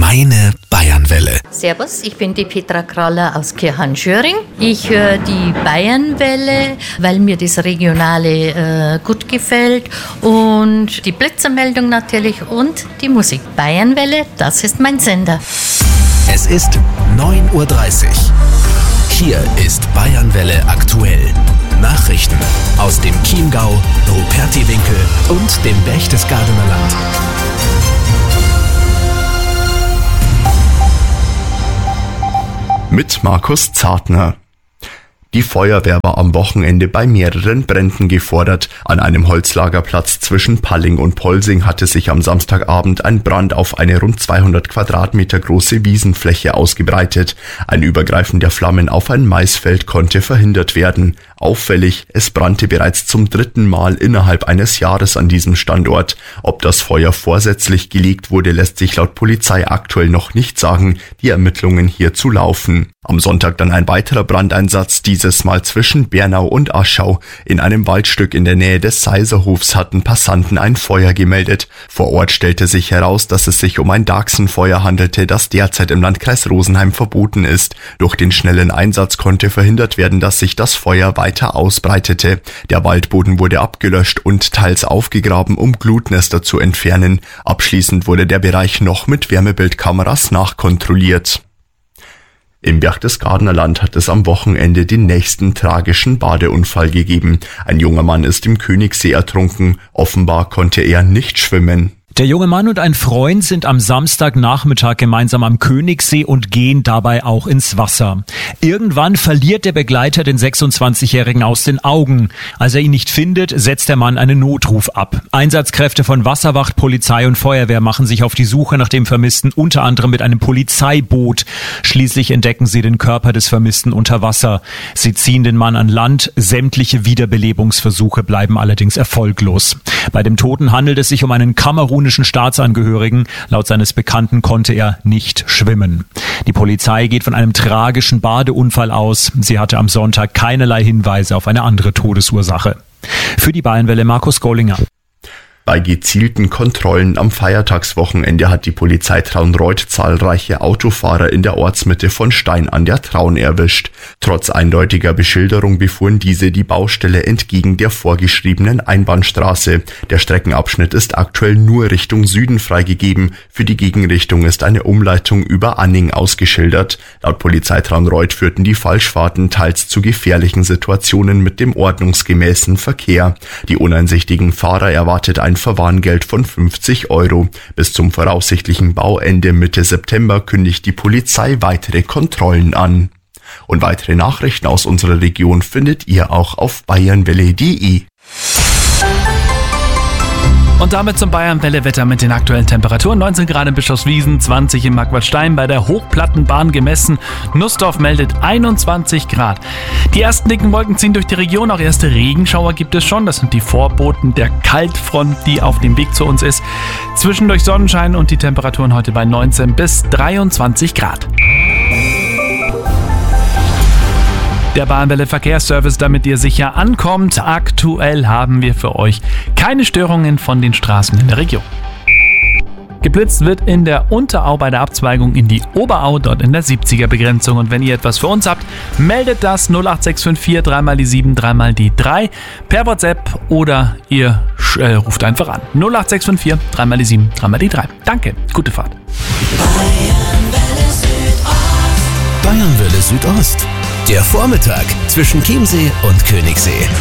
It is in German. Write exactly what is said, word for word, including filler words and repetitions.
Meine Bayernwelle. Servus, ich bin die Petra Kraller aus Kirchhahn-Schöring. Ich höre die Bayernwelle, weil mir das Regionale äh, gut gefällt und die Blitzermeldung natürlich und die Musik. Bayernwelle, das ist mein Sender. Es ist neun Uhr dreißig. Hier ist Bayernwelle aktuell. Nachrichten aus dem Chiemgau, Rupertiwinkel und dem Berchtesgadener Land. Mit Markus Zartner. Die Feuerwehr war am Wochenende bei mehreren Bränden gefordert. An einem Holzlagerplatz zwischen Palling und Polsing hatte sich am Samstagabend ein Brand auf eine rund zweihundert Quadratmeter große Wiesenfläche ausgebreitet. Ein Übergreifen der Flammen auf ein Maisfeld konnte verhindert werden. Auffällig, es brannte bereits zum dritten Mal innerhalb eines Jahres an diesem Standort. Ob das Feuer vorsätzlich gelegt wurde, lässt sich laut Polizei aktuell noch nicht sagen. Die Ermittlungen hierzu laufen. Am Sonntag dann ein weiterer Brandeinsatz, dieses Mal zwischen Bernau und Aschau. In einem Waldstück in der Nähe des Seiserhofs hatten Passanten ein Feuer gemeldet. Vor Ort stellte sich heraus, dass es sich um ein Dachsenfeuer handelte, das derzeit im Landkreis Rosenheim verboten ist. Durch den schnellen Einsatz konnte verhindert werden, dass sich das Feuer weiter ausbreitete. Der Waldboden wurde abgelöscht und teils aufgegraben, um Glutnester zu entfernen. Abschließend wurde der Bereich noch mit Wärmebildkameras nachkontrolliert. Im Berchtesgadener Land hat es am Wochenende den nächsten tragischen Badeunfall gegeben. Ein junger Mann ist im Königssee ertrunken. Offenbar konnte er nicht schwimmen. Der junge Mann und ein Freund sind am Samstagnachmittag gemeinsam am Königssee und gehen dabei auch ins Wasser. Irgendwann verliert der Begleiter den sechsundzwanzigjährigen aus den Augen. Als er ihn nicht findet, setzt der Mann einen Notruf ab. Einsatzkräfte von Wasserwacht, Polizei und Feuerwehr machen sich auf die Suche nach dem Vermissten, unter anderem mit einem Polizeiboot. Schließlich entdecken sie den Körper des Vermissten unter Wasser. Sie ziehen den Mann an Land. Sämtliche Wiederbelebungsversuche bleiben allerdings erfolglos. Bei dem Toten handelt es sich um einen kamerunischen Staatsangehörigen. Laut seines Bekannten konnte er nicht schwimmen. Die Polizei geht von einem tragischen Badeunfall aus. Sie hatte am Sonntag keinerlei Hinweise auf eine andere Todesursache. Für die Bayernwelle Markus Gollinger. Bei gezielten Kontrollen am Feiertagswochenende hat die Polizei Traunreut zahlreiche Autofahrer in der Ortsmitte von Stein an der Traun erwischt. Trotz eindeutiger Beschilderung befuhren diese die Baustelle entgegen der vorgeschriebenen Einbahnstraße. Der Streckenabschnitt ist aktuell nur Richtung Süden freigegeben. Für die Gegenrichtung ist eine Umleitung über Anning ausgeschildert. Laut Polizei Traunreut führten die Falschfahrten teils zu gefährlichen Situationen mit dem ordnungsgemäßen Verkehr. Die uneinsichtigen Fahrer erwartet ein Verwarngeld von fünfzig Euro. Bis zum voraussichtlichen Bauende Mitte September kündigt die Polizei weitere Kontrollen an. Und weitere Nachrichten aus unserer Region findet ihr auch auf bayernwelle punkt de. Und damit zum Bayernwelle-Wetter mit den aktuellen Temperaturen. neunzehn Grad in Bischofswiesen, zwanzig in Marquartstein, bei der Hochplattenbahn gemessen. Nussdorf meldet einundzwanzig Grad. Die ersten dicken Wolken ziehen durch die Region, auch erste Regenschauer gibt es schon. Das sind die Vorboten der Kaltfront, die auf dem Weg zu uns ist. Zwischendurch Sonnenschein und die Temperaturen heute bei neunzehn bis dreiundzwanzig Grad. Der Bayernwelle Verkehrsservice, damit ihr sicher ankommt. Aktuell haben wir für euch keine Störungen von den Straßen in der Region. Geblitzt wird in der Unterau bei der Abzweigung in die Oberau, dort in der siebziger Begrenzung. Und wenn ihr etwas für uns habt, meldet das null acht sechs fünf vier drei mal die sieben, drei mal die drei per WhatsApp oder ihr äh, ruft einfach an. null acht sechs fünf vier drei mal die sieben, drei mal die drei. Danke, gute Fahrt. Bayernwelle Südost. Bayernwelle Südost. Der Vormittag zwischen Chiemsee und Königssee.